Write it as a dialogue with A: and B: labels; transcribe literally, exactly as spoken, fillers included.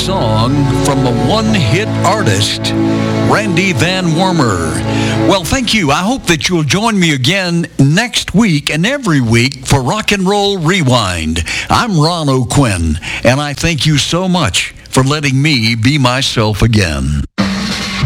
A: song from the one-hit artist, Randy Van Wormer. Well, thank you. I hope that you'll join me again next week and every week for Rock and Roll Rewind. I'm Ron O'Quinn, and I thank you so much for letting me be myself again.